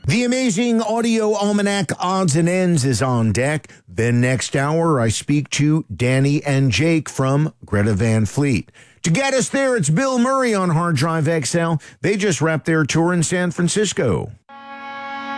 The amazing Audio Almanac Odds and Ends is on deck. Then next hour, I speak to Danny and Jake from Greta Van Fleet. To get us there, it's Bill Murray on Hard Drive XL. They just wrapped their tour in San Francisco.